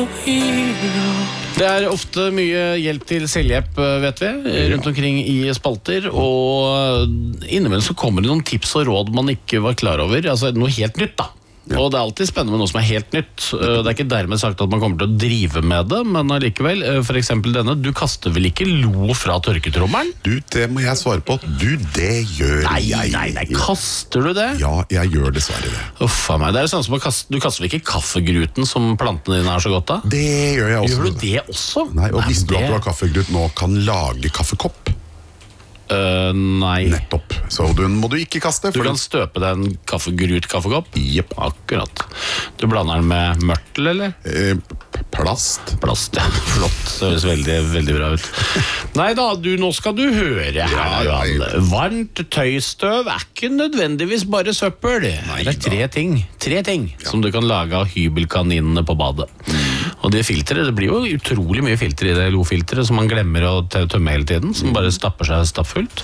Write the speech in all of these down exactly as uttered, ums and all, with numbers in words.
Det er ofte mye hjelp til selvhjelp, vet vi, rundt omkring i spalter, og innimellom så kommer det noen tips og råd man ikke var klar over, altså noe helt nytt da. Ja. Og det er alltid spennende med noe som er helt nytt. Det er ikke dermed sagt at man kommer til å drive med det, men allikevel, for eksempel denne, du kaster vel ikke lo fra tørketrommelen? Du, det må jeg svare på. Du, det gjør nei, jeg. Nei, nei, kaster du det? Ja, jeg gjør dessverre det. Uff av meg, det er det samme som å kaste, du kaster vel ikke kaffegruten som plantene dine er så godt da? Det gjør jeg også. Gjør du det også? Nei, og nei, visste du det... at du har kaffegrut nå kan lage kaffekopp? Uh, nei. Nettopp, så den må du ikke kaste. Du kan støpe deg en kaffegrut kaffekopp? Jepp. Akkurat. Du blander den med mørtel, eller? Eh, plast. Plast, ja. Flott. Det høres veldig, veldig bra ut. Nei da, du, nå skal du høre her. Ja, ja, ja. Varmt tøystøv er ikke nødvendigvis bare søppel. Nei, det er tre ting, tre ting ja. Som du kan lage av hybelkaninene på badet. Mm. Og det filteret, det blir jo utrolig mye filter i det lo-filteret som man glemmer å tømme hele tiden, som bare stapper seg stappfullt.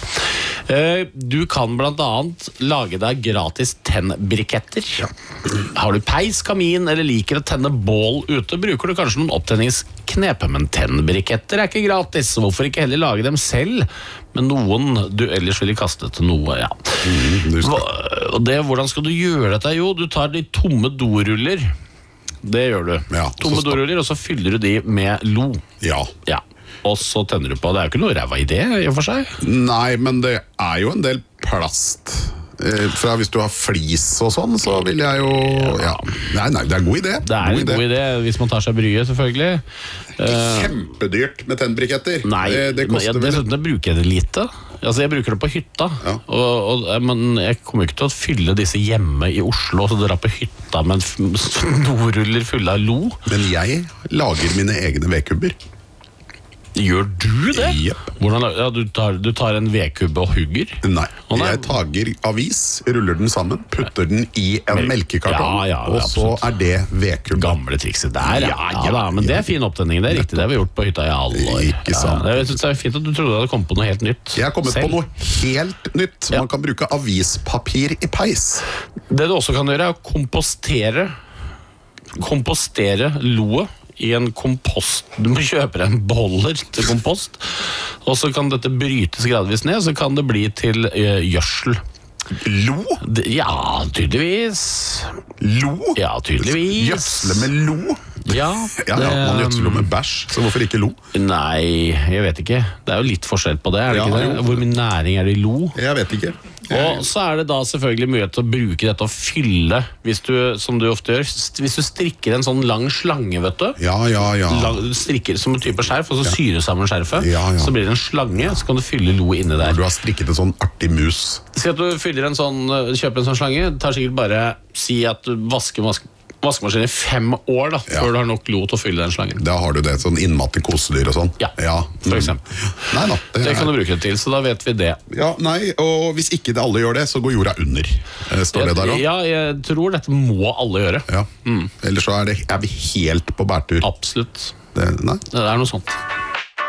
Du kan blant annet lage deg gratis tennbriketter. Ja. Har du peis, kamin eller liker å tenne bål ute, bruker du kanskje noen opptenningsknep, men tennbriketter er ikke gratis, så hvorfor ikke heller lage dem selv? Men noen du ellers ville kaste til noe, ja. Mm, Hva, og det, hvordan skal du gjøre dette? Jo, du tar de tomme doruller. Det gjør du. Ja, tomme doruller, og så fyller du de med lo. Ja. Ja. Og så tenner du på. Det er jo ikke noe ræva idé i og for seg. Nei, men det er jo en del plast. Eh, fra hvis du har flis og sånn, så vil jeg jo ja. Nei, nei, det er en god idé. Det er god en idé. god idé hvis man tar seg bryet, selvfølgelig. Kjempedyrt med tennbriketter. Nei, det, det koster vel. Det, det bruker jeg det lite. Altså, jeg bruker det på hytta, ja. og, og, men jeg kommer ikke til å fylle disse hjemme i Oslo, og så dra på hytta med doruller fulle av lo. Men jeg lager mine egne vedkubber. Gjør du det? Yep. Hvordan, ja, du, tar, du tar en vedkubbe og hugger? Nei, oh, nei. Jeg tager avis, ruller den sammen, putter den i en Mel melkekartong, ja, ja, og så er det vedkubbe. Gamle trikset der, ja, ja, ja da, men det er fin opptenning, det er riktig, det har vi gjort på hytta i alle år. Ikke sant. Ja, jeg synes det er fint at du trodde du hadde kommet på noe helt nytt. Jeg har kommet selv. på noe helt nytt. Man kan bruke avispapir i peis. Det du også kan gjøre er å kompostere, kompostere loet i en kompost. Du må kjøpe deg en boller til kompost, og så kan dette brytes gradvis ned, så kan det bli til uh, gjødsel. Lo? Det, ja, tydeligvis. Lo? Ja, tydeligvis. Gjødsle med lo? Ja, ja, ja, man gjødsler jo med bæsj, så hvorfor ikke lo? Nei, jeg vet ikke. Det er jo litt forskjell på det, er det ja, ikke det? Hvor mye næring er det i lo? Jeg vet ikke. Og så er det da selvfølgelig mulighet til å bruke dette og fylle, hvis du, som du ofte gjør, hvis du strikker en sånn lang slange, vet du. Ja, ja, ja. Lang, strikker som en type skjerf, og så ja. syrer sammen skjerfet. Ja, ja. Så blir det en slange, så kan du fylle lo inni der. Når du har strikket en sånn artig mus. Si at du fyller en sånn, kjøper en sånn slange, det tar sikkert bare, si at du vasker, vasker vaskemaskinen i fem år da, ja. før du har nok lo til å fylle den slangen. Da har du det, sånn innmatte kosedyr og sånn. Ja, ja. for eksempel. Nei da. Det, det kan du bruke det til, så da vet vi det. Ja, nei, og hvis ikke det alle gjør det, så går jorda under. Står jeg, det der også? Ja, jeg tror dette må alle gjøre. Ja. Mm. Ellers så er, det, er vi helt på bærtur. Absolutt. Det, nei. Det er noe sånt.